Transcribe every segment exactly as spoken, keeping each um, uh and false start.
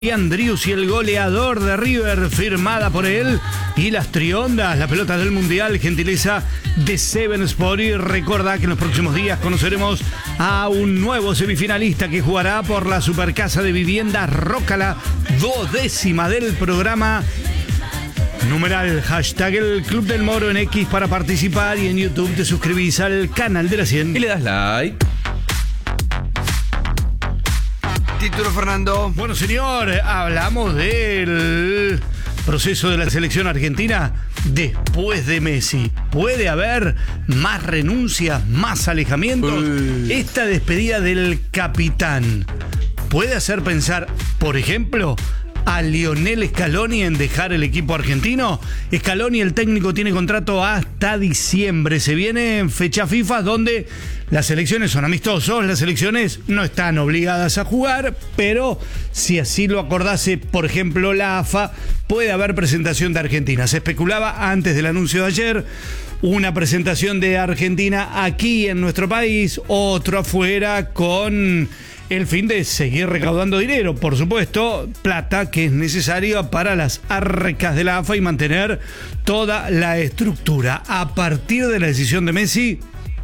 Y Andrius y el goleador de River, firmada por él. Y las triondas, la pelota del Mundial, gentileza de Seven Sport. Y recuerda que en los próximos días conoceremos a un nuevo semifinalista que jugará por la Supercasa de Viviendas Rócala, duodécima del programa. Numeral, hashtag el Club del Moro en X para participar. Y en YouTube te suscribís al canal de la cien. Y le das like. Título, Fernando. Bueno, señor, hablamos del proceso de la selección argentina después de Messi. ¿Puede haber más renuncias, más alejamientos? Uy. Esta despedida del capitán puede hacer pensar, por ejemplo, a Lionel Scaloni en dejar el equipo argentino. Scaloni, el técnico, tiene contrato hasta diciembre. Se viene en fecha FIFA donde las selecciones son amistosos, las selecciones no están obligadas a jugar, pero si así lo acordase, por ejemplo, la A F A, puede haber presentación de Argentina. Se especulaba antes del anuncio de ayer una presentación de Argentina aquí en nuestro país, otro afuera, con el fin de seguir recaudando dinero, por supuesto, plata que es necesaria para las arcas de la A F A y mantener toda la estructura. A partir de la decisión de Messi,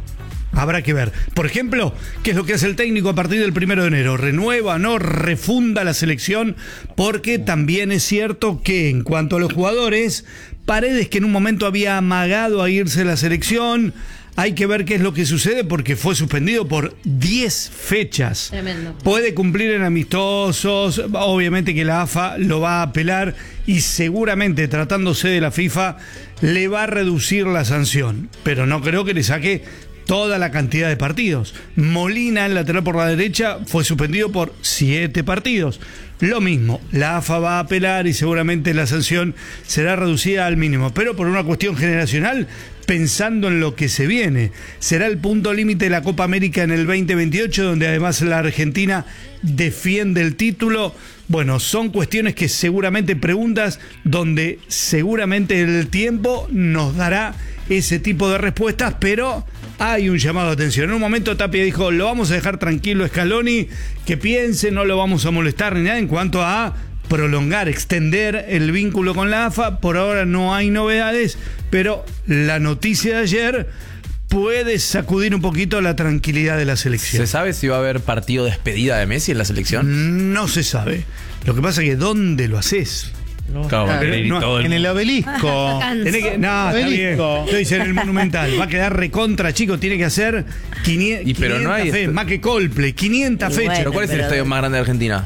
habrá que ver, por ejemplo, qué es lo que hace el técnico a partir del primero de enero. ¿Renueva, no? ¿Refunda la selección? Porque también es cierto que en cuanto a los jugadores, Paredes, que en un momento había amagado a irse de la selección, hay que ver qué es lo que sucede porque fue suspendido por diez fechas. Tremendo. Puede cumplir en amistosos, obviamente que la A F A lo va a apelar y seguramente, tratándose de la FIFA, le va a reducir la sanción, pero no creo que le saque toda la cantidad de partidos. Molina, el lateral por la derecha, fue suspendido por siete partidos. Lo mismo, la A F A va a apelar y seguramente la sanción será reducida al mínimo, pero por una cuestión generacional, pensando en lo que se viene. Será el punto límite de la Copa América en el veinte veintiocho, donde además la Argentina defiende el título. Bueno, son cuestiones que seguramente, preguntas donde seguramente el tiempo nos dará ese tipo de respuestas, pero hay un llamado de atención. En un momento Tapia dijo, lo vamos a dejar tranquilo a Scaloni, que piense, no lo vamos a molestar ni nada en cuanto a prolongar, extender el vínculo con la A F A. Por ahora no hay novedades, pero la noticia de ayer puede sacudir un poquito la tranquilidad de la selección. ¿Se sabe si va a haber partido de despedida de Messi en la selección? No se sabe. Lo que pasa es que ¿dónde lo haces? No, claro, va a querer ir no, todo el en mundo. el obelisco. Que, no, está bien. Estoy en el Monumental. Va a quedar recontra, chicos. Tiene que hacer quinientas, y pero no hay fechas. Más que Coldplay, quinientas fechas. Bueno, ¿pero cuál es el estadio más grande de Argentina?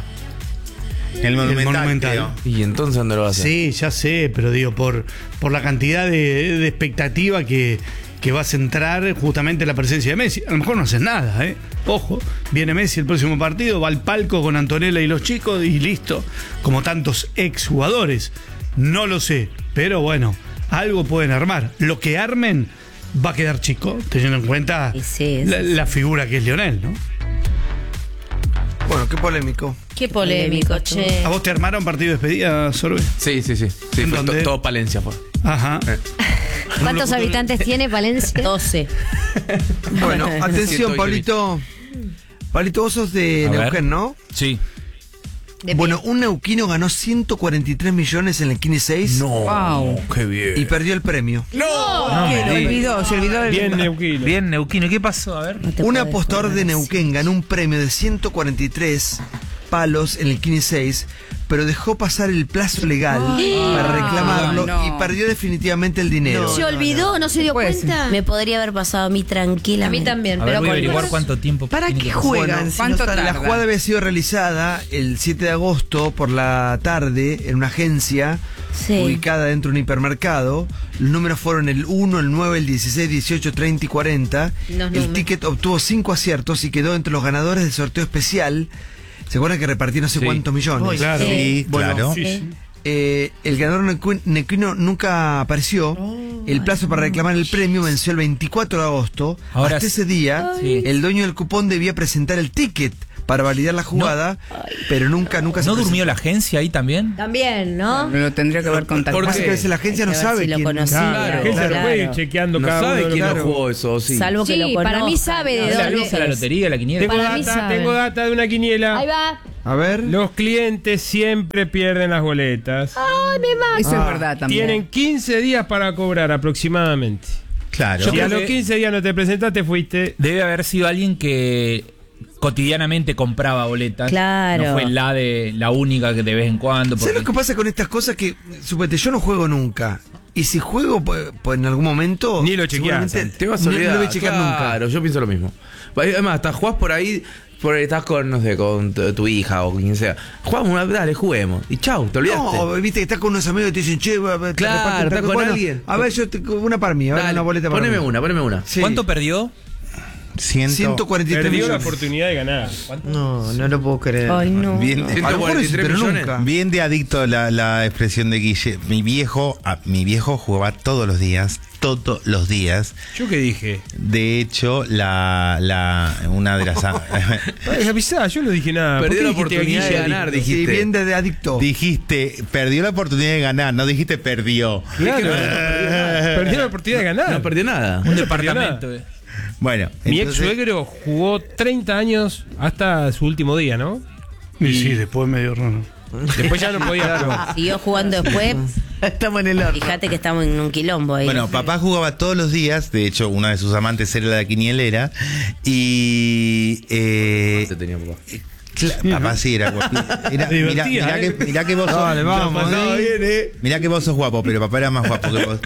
El Monumental. El Monumental. ¿Y entonces dónde lo va a hacer? Sí, ya sé, pero digo, por, por la cantidad de, de expectativa que, que va a centrar justamente la presencia de Messi. A lo mejor no haces nada, ¿eh? Ojo, viene Messi el próximo partido, va al palco con Antonella y los chicos y listo. Como tantos exjugadores. No lo sé, pero bueno, algo pueden armar. Lo que armen va a quedar chico, teniendo en cuenta sí, sí, la, sí. la figura que es Lionel, ¿no? Bueno, qué polémico. Qué polémico, che. ¿A vos te armaron partido de despedida, Sorbe? Sí, sí, sí. sí fue to, todo Palencia fue. Ajá. Eh. ¿Cuántos no habitantes tiene Palencia? doce. Bueno, atención, Pablito. Pablito, vos sos de A Neuquén, ver. ¿no? Sí. Bueno, un neuquino ganó ciento cuarenta y tres millones en el quince seis. No, wow. Qué bien. Y perdió el premio. No, no ¿Qué? Se olvidó, se olvidó del Bien neuquino. Bien neuquino. ¿Qué pasó? A ver. No un apostador de Neuquén ganó un premio de ciento cuarenta y tres palos en el quince seis, pero dejó pasar el plazo legal oh. para reclamarlo no. y perdió definitivamente el dinero. No, ¿Se olvidó? ¿No, no, no se dio cuenta? Me podría haber pasado a mí tranquila. A mí también. A pero ver, voy a averiguar cuánto tiempo. ¿Para qué juegan? Bueno, si ¿Cuánto no la jugada había sido realizada el siete de agosto por la tarde en una agencia sí. ubicada dentro de un hipermercado. Los números fueron el uno, el nueve, el dieciséis, dieciocho, treinta y cuarenta. No, el no, ticket no. obtuvo cinco aciertos y quedó entre los ganadores del sorteo especial. ¿Se acuerdan que repartí no sé sí. cuántos millones? Oh, claro. Sí, bueno, claro. Sí. Eh, el ganador neuquino nunca apareció. Oh, el plazo para reclamar el premio venció el veinticuatro de agosto. Ahora Hasta ese día, sí. el dueño del cupón debía presentar el ticket para validar la jugada, no. pero nunca, nunca ¿No se durmió presentó. la agencia ahí también? También, ¿no? Me lo tendría que haber contactado. Porque a veces la agencia no sabe si lo quién. conocía. Claro, la agencia claro. lo puede ir chequeando no cada sabe uno. quién Claro. lo jugó eso, sí. Salvo que sí, lo conozca. Para mí sabe de ¿La dónde luz, la lotería, la quiniela? Tengo Para mí data, sabe. tengo data de una quiniela. Ahí va. A ver. Los clientes siempre pierden las boletas. Ay, me mata. Eso Ah, es verdad también. Tienen quince días para cobrar aproximadamente. Claro. Si a los quince días no te presentaste, fuiste. Debe haber sido alguien que cotidianamente compraba boletas. Claro. No fue la de la única que de vez en cuando. ¿Sabes porque- lo que pasa con estas cosas? Que, suponete, yo no juego nunca. Y si juego, pues, pues en algún momento. Ni lo chequeás, seguramente Te vas a no- no olvidar. lo voy a checar nunca. Claro, yo pienso lo mismo. Además, hasta jugás por ahí, por ahí estás con, no sé, con tu, tu hija o quien sea. Jugamos una, dale, juguemos. Y chau, te olvidaste. No, viste que estás con unos amigos y te dicen, che, va, te Claro, reparten tal estás con cosa. alguien. A ver, yo te, una para mí, a ver, Dale, una boleta para poneme mí. una, poneme una. Sí. ¿Cuánto perdió? Ciento- ciento cuarenta y tres Perdió la millones. oportunidad de ganar. No, no lo puedo creer. Ay, no. Bien, no. A lo mejor ciento cuarenta y tres pero millones. nunca. bien de adicto la, la expresión de Guille. Mi viejo, ah, mi viejo jugaba todos los días, todos los días. ¿Yo qué dije? De hecho, la, la una de las Ay, avisá, yo no dije nada. ¿Por Perdió qué la dijiste oportunidad de Guille? ganar, Sí, dijiste. bien de, de adicto. dijiste, perdió la oportunidad de ganar, no dijiste perdió. Claro, perdió la oportunidad de ganar. No perdió nada. Un departamento. Bueno, Mi ex entonces- suegro jugó treinta años hasta su último día, ¿no? Y sí, después medio raro. Después ya no podía. Siguió jugando después. Estamos en el horno. Fíjate que estamos en un quilombo ahí. Bueno, papá jugaba todos los días, de hecho una de sus amantes era la quinielera y eh, Se tenía papá. cla- papá sí era guapo. Era, Se mirá, divertía, mirá ¿eh? que, mirá que vos sos, Dale, vamos, pasaba ¿eh? bien, ¿eh? Mirá que vos sos guapo, pero papá era más guapo que vos.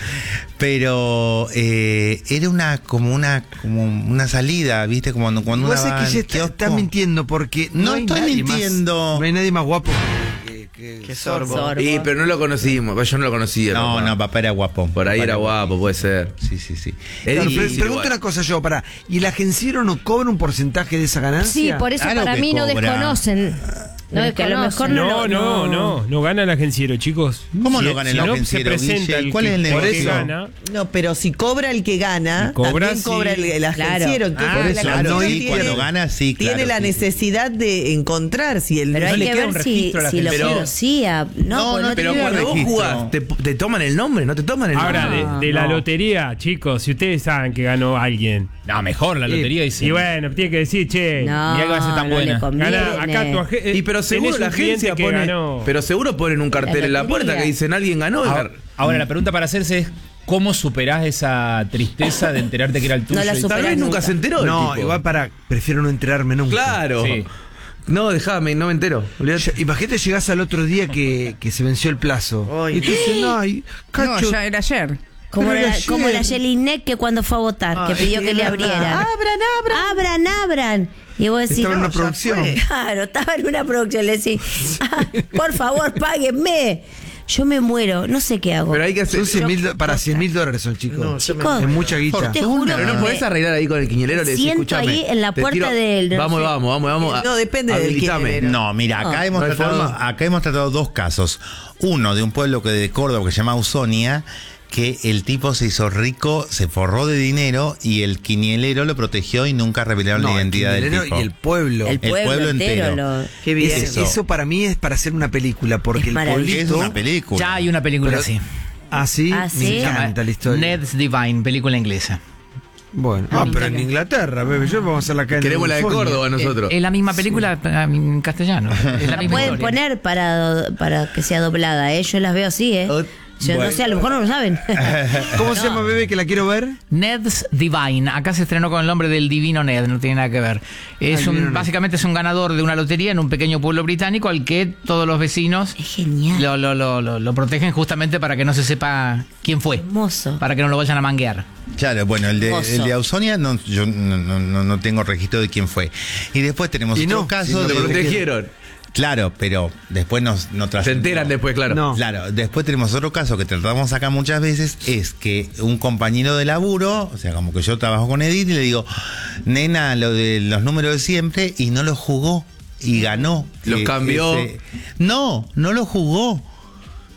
Pero eh, era una como una como una salida, ¿viste? Como cuando, cuando Vos una sabés va que al ella está, kiosco. está mintiendo porque no, No hay estoy nadie más- mintiendo. no hay nadie más guapo que, que, que Sorbo. Sorbo. Y, pero no lo conocimos, yo no lo conocía. No, papá. no, papá era guapo. Por ahí Papá era guapo, puede ser. Sí, sí, sí. Es Claro, difícil pre- pregunto igual. una cosa yo, para ¿y el agenciero no cobra un porcentaje de esa ganancia? Sí, por eso Claro para que mí no cobra. desconocen. No Es que a lo desconocen. mejor No, no, no, no gana el agenciero, chicos. ¿Cómo Si- no gana el si no, agenciero, se presenta Guille? el ¿Cuál que- es el que negocio? gana. No, pero si cobra el que gana, Si cobra, también sí. cobra el, el agenciero. Entonces, Ah, el claro, agenciero sí, tiene, cuando gana, sí, claro, tiene la sí. necesidad de encontrar si el Pero no hay le que queda ver un si, registro a la si lo gente. Pero- conocía. No, No, pues no, no Pero tenía cuando vos registro. jugás, te, te toman el nombre, no te toman el Ahora, nombre. de, de la lotería, chicos, si ustedes saben que ganó alguien. No, mejor la lotería Y, dice. y bueno, tiene que decir, che, No, mirá que va a ser tan no buena. le conviene. gana acá tu agencia. Y pero seguro la agencia pone. Pero seguro ponen un cartel en la lotería. puerta que dicen alguien ganó. Ahora, ahora, la pregunta para hacerse es: ¿cómo superás esa tristeza de enterarte que era el tuyo? No la y- superás Tal vez nunca nunca. se enteró. el No, tipo. igual para, prefiero no enterarme nunca. Claro. Sí. No, déjame, no me entero. Olvídate. Ya- Imagínate llegás al otro día que, que se venció el plazo. Y te dicen, ay, No, cacho. ya era ayer. Como Pero la, ayer- como la Jelinek que cuando fue a votar, Ah, que pidió es que que le es abrieran. verdad. Abran, abran. Abran, abran. Y vos decís, Estaba en no, una ya producción. fue. Claro, estaba en una producción. Le decís, ah, por favor, páguenme. Yo me muero, no sé qué hago. Pero hay que hacer. Son cien mil Yo- do- para cien mil dólares son chicos. Chicos, es mucha guita. te juro Pero no que podés arreglar ahí con el quiñelero. Le decís, siento escúchame, ahí en la te puerta tiro- del- no Vamos, sé. vamos, vamos, vamos. No, depende del habilitame. quiñelero. No, mira, acá, No. hemos ¿No hay tratado, forma? acá hemos tratado dos casos. Uno de un pueblo que de Córdoba que se llama Ausonia, que el tipo se hizo rico, se forró de dinero y el quinielero lo protegió y nunca revelaron No, la el identidad del quinilero tipo. y el pueblo. el pueblo, pueblo entero, entero. lo- Qué bien. Es- Eso. eso. para mí es para hacer una película, porque Es el maravilloso. Es pueblito... una película. Ya hay una película Pero- así. Ah, sí, Ah, ¿sí? me encanta la historia. Ned's Divine, película inglesa. Bueno, ah, pero en Inglaterra, bebé, yo vamos a hacer la acá en Queremos la de Ausonia. Córdoba nosotros. Es la misma película eh, en castellano. Es la La misma pueden historia. poner para, para que sea doblada, ¿eh? Yo las veo así, ¿eh? Oh, Yo bueno. no sé, a lo mejor no lo saben. ¿Cómo se llama, bebé, que la quiero ver? Ned's Divine. Acá se estrenó con el nombre del Divino Ned, no tiene nada que ver. Es Ah, un, Divino Ned. básicamente es un ganador de una lotería en un pequeño pueblo británico al que todos los vecinos Es genial. lo, lo, lo, lo, lo protegen justamente para que no se sepa quién fue. Hermoso. Para que no lo vayan a manguear. Claro, bueno, el de, Hermoso. el de Ausonia no, yo no, no, no tengo registro de quién fue. Y después tenemos Y otro no, caso si no de... Lo protegieron. Claro, pero después nos no Se trascendió. enteran después, claro. No. Claro, después tenemos otro caso que tratamos acá muchas veces, es que un compañero de laburo, o sea, como que yo trabajo con Edith y le digo, nena, lo de los números de siempre, y no lo jugó y ganó. ¿Los Eh, cambió? ese- no, no lo jugó.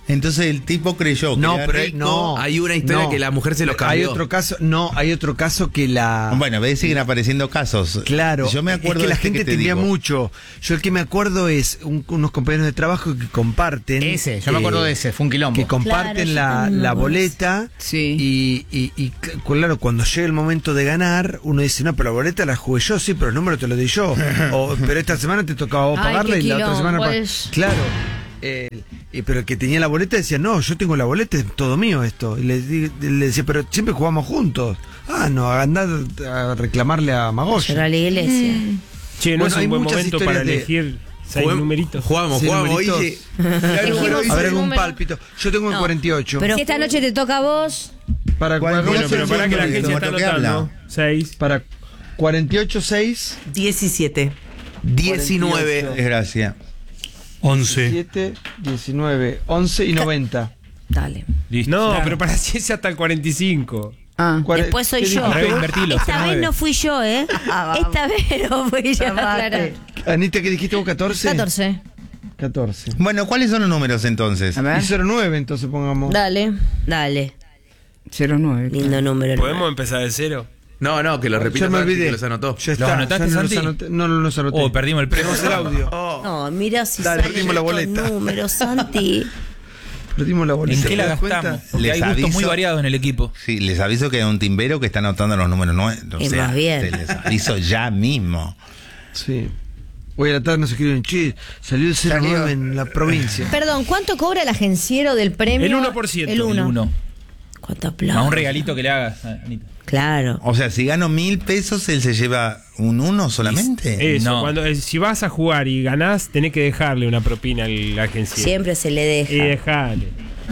Entonces el tipo creyó que No, era pero rico. no. Hay una historia No. que la mujer se los cambió. Hay otro caso, no, hay otro caso que la. Bueno, ves, siguen apareciendo casos. Claro, Yo me acuerdo es que la de este gente te te envía digo. mucho. Yo el que me acuerdo es un- unos compañeros de trabajo que comparten. Ese, yo me acuerdo de ese, fue un quilombo. Que comparten Claro, yo la, también me la acuerdo de boleta. Sí. Y, y, y, c- claro, cuando llega el momento de ganar, uno dice, no, pero la boleta la jugué yo, sí, pero el número te lo di yo. O, pero esta semana te tocaba a vos Ay, pagarla qué y la otra quilombo, semana. pa- es- Claro. Eh, y- pero el que tenía la boleta decía, no, yo tengo la boleta, es todo mío esto. Y le, di- le decía, pero siempre jugamos juntos. Ah, no, andá a reclamarle a Magoya. Llorar a la iglesia. Che, no Bueno, hay es un buen muchas momento para historias de- elegir seis Juguemos- numeritos. Jugamos, Sí, jugamos. numeritos. Oye, Elegimos A ver, un algún número. pálpito. Yo tengo el No, cuarenta y ocho. Pero si esta noche te toca a vos, para ¿Cuál- Bueno, pero Sí, para sí, que la sí, agencia sí, está lo que anotando. habla. seis. Para cuarenta y ocho, seis, diecisiete. diecinueve. Desgracia. once. siete, diecinueve, once y noventa. dale. Listo. No, Claro. pero para ciencia hasta el cuarenta y cinco. Ah. Cuare- Después soy ¿qué yo. Al revés, invertilo, Esta cero vez nueve. no fui yo, ¿eh? Ah, vamos. Esta vez no fui yo. Salvaste. Clara. Anita, ¿qué dijiste vos? ¿catorce? catorce. catorce. Bueno, ¿cuáles son los números entonces? A ver. Y cero nueve, entonces pongamos. Dale, dale. cero nueve. Lindo número. el ¿Podemos empezar de cero? No, no, que lo repita Ya me Santi, olvidé. que los anotó. Ya está. anotaste, ya no los Santi? anoté. No, no los anoté. Oh, perdimos el premio. Perdimos el audio. No, mira si Dale, salen perdimos la estos boleta. números, Santi. Perdimos la boleta. ¿En qué la ¿Te das cuenta? gastamos? Porque Les hay gustos aviso- muy variados en el equipo. Sí, les aviso que hay un timbero que está anotando los números nuevos. O Y sea, más bien. te les aviso ya mismo. Sí. Hoy a la tarde nos escriben, che, salió el cero nueve en la provincia. Perdón, ¿cuánto cobra el agenciero del premio? El uno por ciento. El El uno. uno. ¿Cuánta A plata? un regalito que le hagas, Anita. Claro. O sea, si gano mil pesos, él se lleva un uno solamente. Eso, No. cuando, eh, si vas a jugar y ganás, tenés que dejarle una propina al agencia. Siempre se le deja. Y dejale.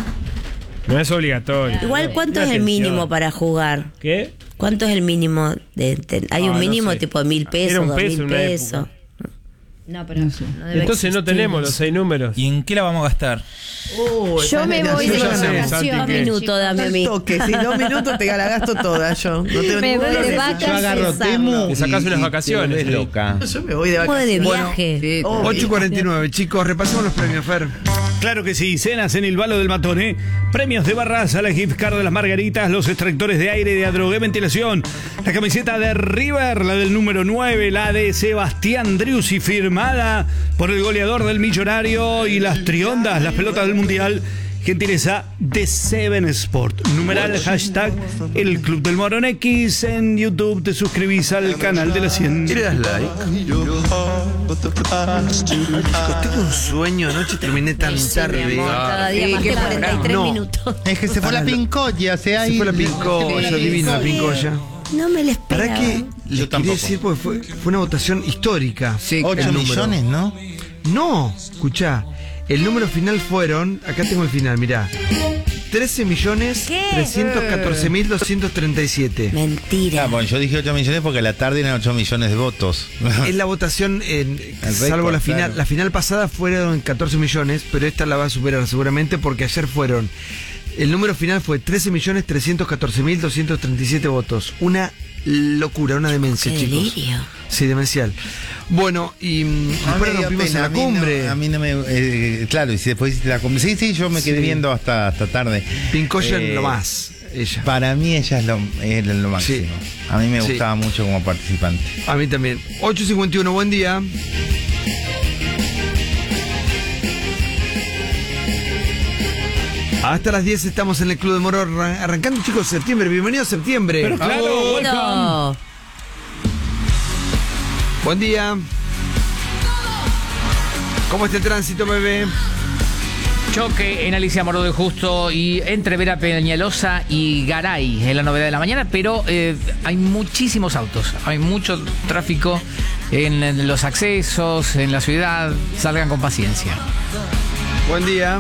No es obligatorio. Igual, ¿cuánto Una es el atención. mínimo para jugar? ¿Qué? ¿Cuánto es el mínimo? De, de- ¿Hay Ah, un no mínimo sé. tipo de mil pesos, Era un dos peso mil en una pesos? época. No, pero no debe Entonces no existir tenemos los eso. seis números. ¿Y en qué la vamos a gastar? Uh, Yo me esa- voy yo de ya sé, vacaciones. Santi, Un que- minuto dame a Al mí. toque, si dos minutos te la gasto toda yo. No tengo Me ningún voy de problema. vacaciones. Yo agarro César. Temu Te sacás y- unas y vacaciones, te volvés sí. loca. Yo me voy de Fue de vacaciones. viaje. Sí, Oh, ocho y cuarenta y nueve, chicos, repasemos los premios, Fer. Claro que sí, cenas en el Balo del Matone, premios de Barraza, la gift card de las Margaritas, los extractores de aire de Adrogué Ventilación, la camiseta de River, la del número nueve, la de Sebastián Driussi, firmada por el goleador del Millonario, y las triondas, las pelotas del Mundial, gentileza de Seven Sport. Numeral hashtag el Club del Morón X. En YouTube te suscribís al canal de la cien. Y le das like. Tengo un sueño, anoche terminé tan Sí, mi tarde. amor, cada día Sí, más qué de cuarenta y tres No. minutos. Es que se fue la pincoya, se ha Se ido. fue la pincoya, divina la pincoya. No me la esperaba. ¿Para qué? Le quería tampoco. decir porque fue, fue una votación histórica. Sí, Ocho claro. millones, ¿no? No, escuchá. El número final fueron, acá tengo el final, mirá. trece millones ¿Qué? trescientos catorce mil doscientos treinta y siete. Mentira. Ah, bueno, yo dije ocho millones porque a la tarde eran ocho millones de votos. Es la votación, en, El salvo récord, la final. claro. La final pasada fueron catorce millones, pero esta la va a superar seguramente porque ayer fueron. El número final fue trece millones trescientos catorce mil doscientos treinta y siete votos. Una locura, una demencia, Qué chicos. delirio. Sí, demencial. Bueno, y mm, Ah, después me dio rompimos pena, en la a mí no- cumbre. a mí no me. eh, claro, y si después hiciste la cumbre. Sí, sí, yo me quedé Sí. viendo hasta, hasta tarde. Pincoya Eh, lo más, ella. Para mí ella es lo, es lo máximo. Sí. A mí me Sí. gustaba mucho como participante. A mí también. ocho cincuenta y uno, buen día. Hasta las diez estamos en el Club de Moro arran- arrancando, chicos, septiembre. Bienvenido a septiembre. Pero claro, welcome. No. Buen día. ¿Cómo está el tránsito, bebé? Choque en Alicia Moró de Justo y entre Vera Peñalosa y Garay es la novedad de la mañana, pero eh, hay muchísimos autos, hay mucho tráfico en, en los accesos, en la ciudad, salgan con paciencia. Buen día.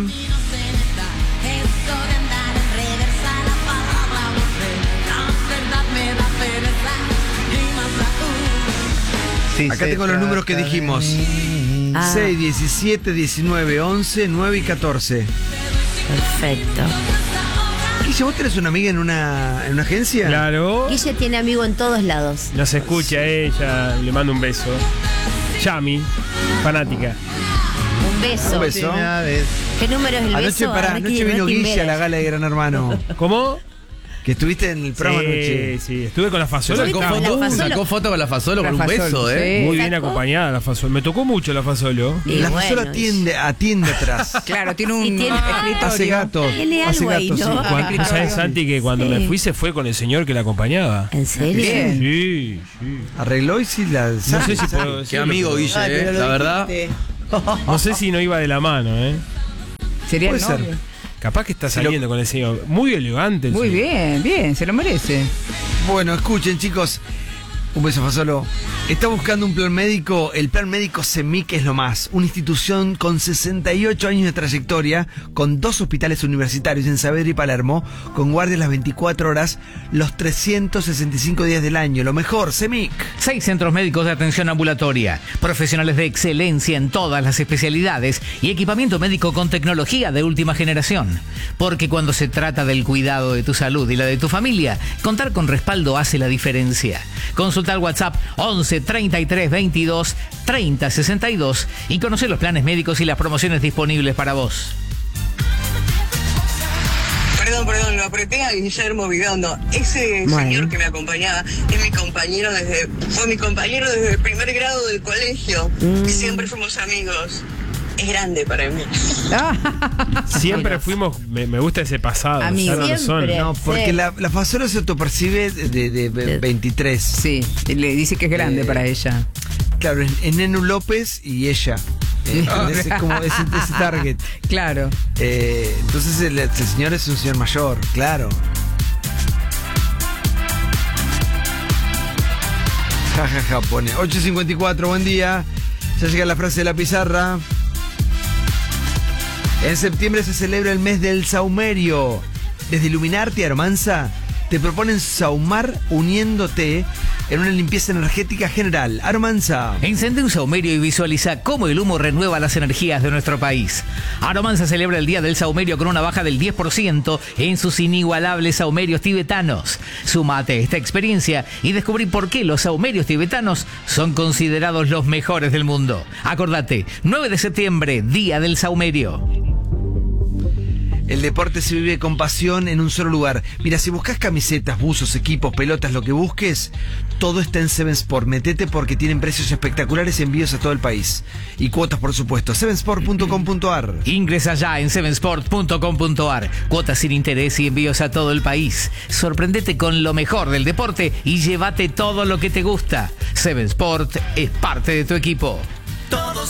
Sí, Acá se tengo los números que trata dijimos. de mí. Ah. seis, diecisiete, diecinueve, once, nueve y catorce. Perfecto. Guille, ¿vos tenés una amiga en una, en una agencia? Claro. Guille tiene amigo en todos lados. Nos escucha ella, le mando un beso. Yami, fanática. Un beso. Un beso. ¿Qué número es el Anoche, beso? pará, a Ricky- anoche vino Ricky Guille a la Vélez? gala de Gran Hermano. ¿Cómo? Que estuviste en el programa anoche. Sí, sí, estuve con la Fasola. Sacó con la foto, Fasolo? sacó foto con la Fasolo con un La Fasolo, beso, ¿eh? sí. Muy bien ¿Sacó? acompañada la Fasolo. Me tocó mucho la Fasolo. Y La bueno, Fasola atiende, atiende atrás. Claro, tiene un Y tiene- escritorio. Hace gatos. Tiene Hace algo ahí, gatos, ¿no? sí. Cuando- ¿Sabes, Santi, que cuando Sí. me fui se fue con el señor que la acompañaba? ¿En serio? Bien. Sí, sí. Arregló y sí la. No sé si puedo Qué decirlo, amigo, pero- Guille, Ay, pero ¿eh? lo La verdad. dijiste. No sé si no iba de la mano, ¿eh? Sería el Puede ser. novio. Capaz que está saliendo con el señor. Muy elegante el Muy señor. bien, bien, se lo merece. Bueno, escuchen, chicos. Un beso, Fasolo. Está buscando un plan médico. El plan médico CEMIC es lo más. Una institución con sesenta y ocho años de trayectoria, con dos hospitales universitarios en Saavedra y Palermo, con guardias las veinticuatro horas, los trescientos sesenta y cinco días del año. Lo mejor, CEMIC. Seis centros médicos de atención ambulatoria, profesionales de excelencia en todas las especialidades y equipamiento médico con tecnología de última generación. Porque cuando se trata del cuidado de tu salud y la de tu familia, contar con respaldo hace la diferencia. Consulta al WhatsApp once treinta y tres veintidós treinta sesenta y dos y conoce los planes médicos y las promociones disponibles para vos. Perdón, perdón, lo apreté a Guillermo Vidondo. Ese Bueno. señor que me acompañaba es mi compañero desde, fue mi compañero desde el primer grado del colegio. Y siempre fuimos amigos. Es grande para mí. Siempre fuimos. Me, me gusta ese pasado. Amigo. ya no lo son. Siempre. No, porque Sí. la, la Fasolo se autopercibe de, de, de veintitrés. Sí, le dice que es grande Eh, para ella. Claro, es, es Nenu López y ella. Eh, ¿entendés? Es como ese, ese target. Claro. Eh, entonces el, el señor es un señor mayor, claro. Ja, ja, ja, pone. ocho cincuenta y cuatro, buen día. Ya llega la frase de la pizarra. En septiembre se celebra el mes del saumerio. Desde Iluminarte y Aromanza te proponen saumar uniéndote en una limpieza energética general. Aromanza. Encende un saumerio y visualiza cómo el humo renueva las energías de nuestro país. Aromanza celebra el Día del Saumerio con una baja del diez por ciento en sus inigualables saumerios tibetanos. Súmate a esta experiencia y descubrí por qué los saumerios tibetanos son considerados los mejores del mundo. Acordate, nueve de septiembre, Día del Saumerio. El deporte se vive con pasión en un solo lugar. Mira, si buscas camisetas, buzos, equipos, pelotas, lo que busques, todo está en Seven Sport. Metete porque tienen precios espectaculares y envíos a todo el país. Y cuotas, por supuesto. seven sport punto com punto a r. Ingresa ya en seven sport punto com punto a r. Cuotas sin interés y envíos a todo el país. Sorprendete con lo mejor del deporte y llévate todo lo que te gusta. Seven Sport es parte de tu equipo.